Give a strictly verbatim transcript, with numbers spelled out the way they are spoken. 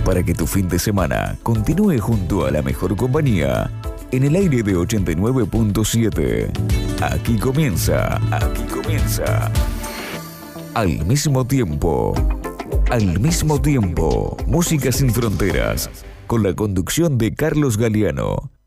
para que tu fin de semana continúe junto a la mejor compañía en el aire de ochenta y nueve punto siete. Aquí comienza, aquí comienza. Al mismo tiempo, al mismo tiempo, Música sin Fronteras, con la conducción de Carlos Galeano.